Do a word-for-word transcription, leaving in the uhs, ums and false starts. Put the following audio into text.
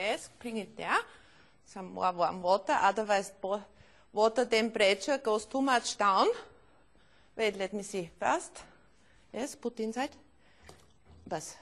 Yes, bring it there. Some more warm water, otherwise water temperature goes too much down. Wait, let me see first. Yes, put inside. Bus.